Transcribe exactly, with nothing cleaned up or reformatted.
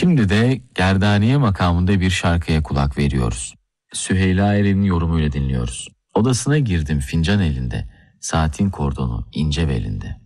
Şimdi de Gerdaniye makamında bir şarkıya kulak veriyoruz. Süheyla Eren'in yorumuyla dinliyoruz. Odasına girdim fincan elinde, saatin kordonu ince belinde.